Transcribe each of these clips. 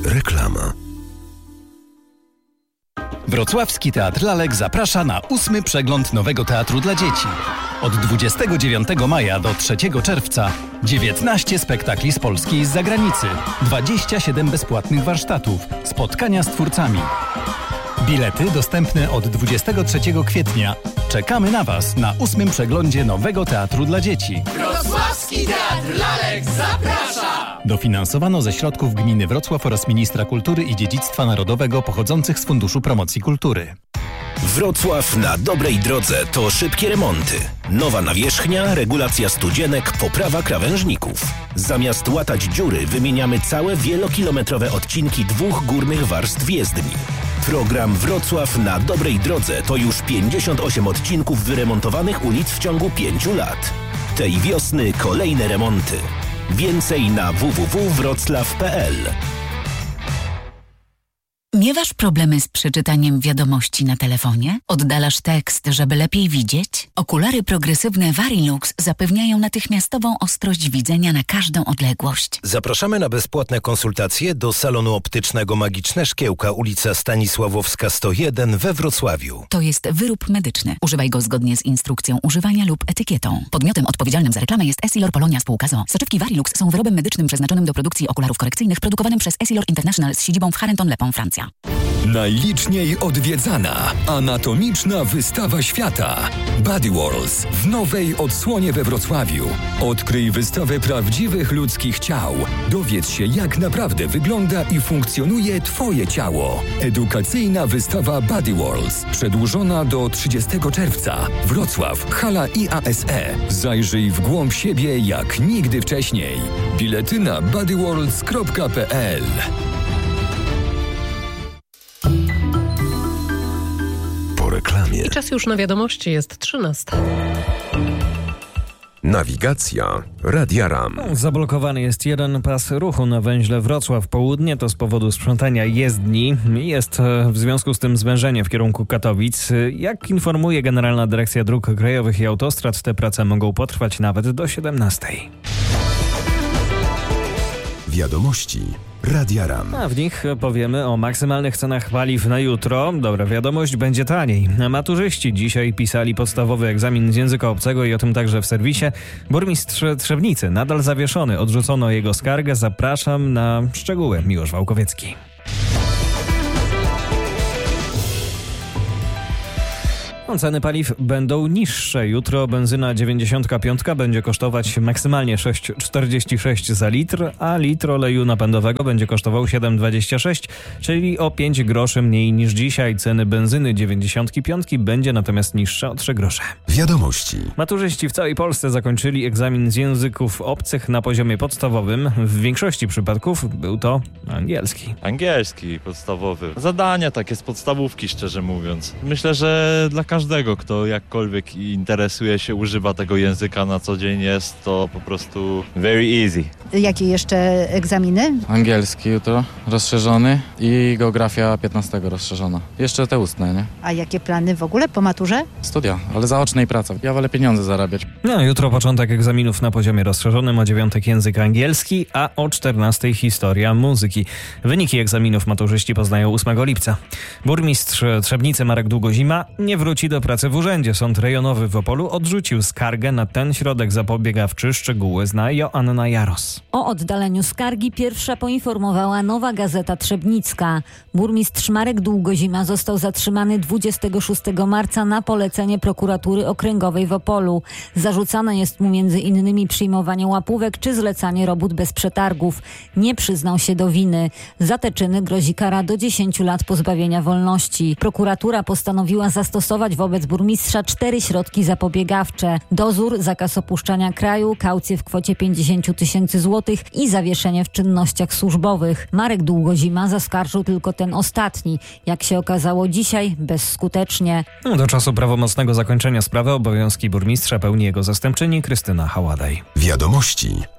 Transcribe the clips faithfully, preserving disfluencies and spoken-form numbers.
Reklama. Wrocławski Teatr Lalek zaprasza na ósmy przegląd nowego teatru dla dzieci. Od dwudziestego dziewiątego maja do trzeciego czerwca dziewiętnaście spektakli z Polski i z zagranicy, dwadzieścia siedem bezpłatnych warsztatów, spotkania z twórcami. Bilety dostępne od dwudziestego trzeciego kwietnia. Czekamy na Was na ósmym przeglądzie nowego teatru dla dzieci. Wrocławski Teatr Lalek zaprasza! Dofinansowano ze środków gminy Wrocław oraz Ministra Kultury i Dziedzictwa Narodowego pochodzących z Funduszu Promocji Kultury. Wrocław na dobrej drodze to szybkie remonty. Nowa nawierzchnia, regulacja studzienek, poprawa krawężników. Zamiast łatać dziury wymieniamy całe wielokilometrowe odcinki dwóch górnych warstw jezdni. Program Wrocław na dobrej drodze to już pięćdziesiąt osiem odcinków wyremontowanych ulic w ciągu pięciu lat. Tej wiosny kolejne remonty. Więcej na w w w kropka wroclaw kropka p l. Miewasz problemy z przeczytaniem wiadomości na telefonie? Oddalasz tekst, żeby lepiej widzieć? Okulary progresywne Varilux zapewniają natychmiastową ostrość widzenia na każdą odległość. Zapraszamy na bezpłatne konsultacje do salonu optycznego Magiczne Szkiełka, ulica Stanisławowska sto jeden we Wrocławiu. To jest wyrób medyczny. Używaj go zgodnie z instrukcją używania lub etykietą. Podmiotem odpowiedzialnym za reklamę jest Essilor Polonia Spółka z o o. Soczewki Varilux są wyrobem medycznym przeznaczonym do produkcji okularów korekcyjnych, produkowanym przez Essilor International z siedzibą w Charenton-le-Pont, Francja. Najliczniej odwiedzana, anatomiczna wystawa świata. Body Wars w nowej odsłonie we Wrocławiu. Odkryj wystawę prawdziwych ludzkich ciał. Dowiedz się, jak naprawdę wygląda i funkcjonuje Twoje ciało. Edukacyjna wystawa Body Wars. Przedłużona do trzydziestego czerwca. Wrocław, hala I A S E. Zajrzyj w głąb siebie jak nigdy wcześniej. Bilety na bodyworlds kropka p l. Po reklamie. I czas już na wiadomości, jest trzynasta. Nawigacja Radia RAM. Zablokowany jest jeden pas ruchu na węźle Wrocław Południe. To z powodu sprzątania jezdni. Jest w związku z tym zwężenie w kierunku Katowic. Jak informuje Generalna Dyrekcja Dróg Krajowych i Autostrad, te prace mogą potrwać nawet do siedemnastej. Wiadomości Radia RAM. A w nich powiemy o maksymalnych cenach paliw na jutro. Dobra wiadomość, będzie taniej. Maturzyści dzisiaj pisali podstawowy egzamin z języka obcego i o tym także w serwisie. Burmistrz Trzebnicy nadal zawieszony. Odrzucono jego skargę. Zapraszam na szczegóły. Miłosz Wałkowiecki. Ceny paliw będą niższe. Jutro benzyna dziewięćdziesiąt pięć będzie kosztować maksymalnie sześć przecinek czterdzieści sześć za litr, a litr oleju napędowego będzie kosztował siedem przecinek dwadzieścia sześć, czyli o pięć groszy mniej niż dzisiaj. Ceny benzyny dziewięćdziesiąt pięć będzie natomiast niższe o trzy grosze. Wiadomości. Maturzyści w całej Polsce zakończyli egzamin z języków obcych na poziomie podstawowym. W większości przypadków był to angielski. Angielski podstawowy. Zadania takie z podstawówki, szczerze mówiąc. Myślę, że dla każdego, kto jakkolwiek interesuje się, używa tego języka na co dzień, jest to po prostu very easy. Jakie jeszcze egzaminy? Angielski jutro rozszerzony i geografia piętnastego rozszerzona. Jeszcze te ustne, nie? A jakie plany w ogóle po maturze? Studia, ale zaoczne i praca. Ja wolę pieniądze zarabiać. No, jutro początek egzaminów na poziomie rozszerzonym, o dziewiątek język angielski, a o czternastej historia muzyki. Wyniki egzaminów maturzyści poznają ósmego lipca. Burmistrz Trzebnicy Marek Długozima nie wróci do pracy w urzędzie. Sąd rejonowy w Opolu odrzucił skargę na ten środek zapobiegawczy. Szczegóły zna Joanna Jaros. O oddaleniu skargi pierwsza poinformowała Nowa Gazeta Trzebnicka. Burmistrz Marek Długozima został zatrzymany dwudziestego szóstego marca na polecenie prokuratury okręgowej w Opolu. Zarzucane jest mu między innymi przyjmowanie łapówek czy zlecanie robót bez przetargów. Nie przyznał się do winy. Za te czyny grozi kara do dziesięciu lat pozbawienia wolności. Prokuratura postanowiła zastosować wobec burmistrza cztery środki zapobiegawcze. Dozór, zakaz opuszczania kraju, kaucję w kwocie pięćdziesiąt tysięcy złotych i zawieszenie w czynnościach służbowych. Marek Długozima zaskarżył tylko ten ostatni. Jak się okazało dzisiaj, bezskutecznie. Do czasu prawomocnego zakończenia sprawy obowiązki burmistrza pełni jego zastępczyni Krystyna Haładaj. Wiadomości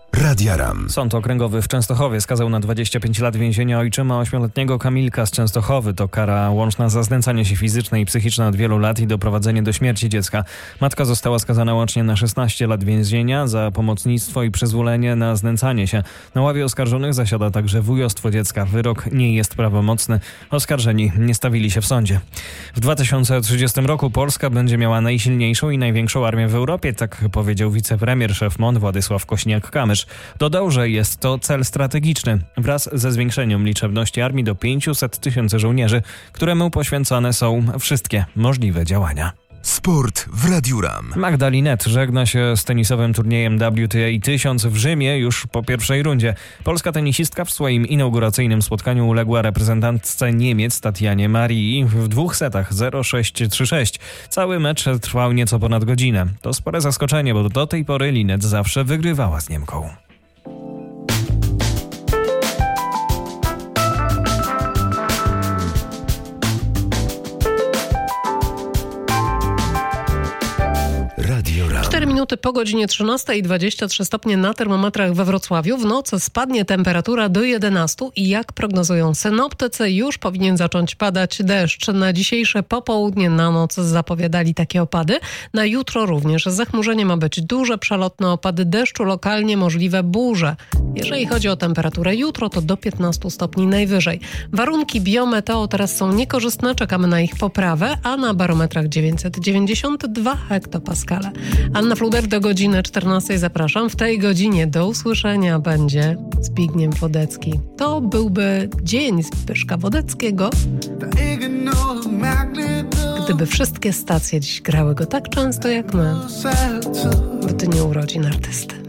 Radia RAM. Sąd okręgowy w Częstochowie skazał na dwadzieścia pięć lat więzienia ojczyma ośmioletniego Kamilka z Częstochowy. To kara łączna za znęcanie się fizyczne i psychiczne od wielu lat i doprowadzenie do śmierci dziecka. Matka została skazana łącznie na szesnaście lat więzienia za pomocnictwo i przyzwolenie na znęcanie się. Na ławie oskarżonych zasiada także wujostwo dziecka. Wyrok nie jest prawomocny. Oskarżeni nie stawili się w sądzie. W dwa tysiące trzydziestym roku Polska będzie miała najsilniejszą i największą armię w Europie, tak powiedział wicepremier, szef M O N Władysław Kośniak-Kamysz. Dodał, że jest to cel strategiczny wraz ze zwiększeniem liczebności armii do pięćset tysięcy żołnierzy, któremu poświęcone są wszystkie możliwe działania. Sport w Radiu RAM. Magda Linette żegna się z tenisowym turniejem W T A tysiąc w Rzymie już po pierwszej rundzie. Polska tenisistka w swoim inauguracyjnym spotkaniu uległa reprezentantce Niemiec Tatjanie Marii w dwóch setach zero sześć trzy sześć. Cały mecz trwał nieco ponad godzinę. To spore zaskoczenie, bo do tej pory Linette zawsze wygrywała z Niemką. cztery minuty po godzinie trzynastej, dwadzieścia trzy stopnie na termometrach we Wrocławiu. W nocy spadnie temperatura do jedenastu i jak prognozują synoptycy, już powinien zacząć padać deszcz. Na dzisiejsze popołudnie, na noc zapowiadali takie opady. Na jutro również zachmurzenie ma być duże, przelotne opady deszczu, lokalnie możliwe burze. Jeżeli chodzi o temperaturę jutro, to do piętnastu stopni najwyżej. Warunki biometeo teraz są niekorzystne, czekamy na ich poprawę, a na barometrach dziewięćset dziewięćdziesiąt dwa hektopaskale. Anna Fluder, do godziny czternastej zapraszam. W tej godzinie do usłyszenia będzie Zbigniew Wodecki. To byłby dzień Zbyszka Wodeckiego, gdyby wszystkie stacje dziś grały go tak często jak my w dniu urodzin artysty.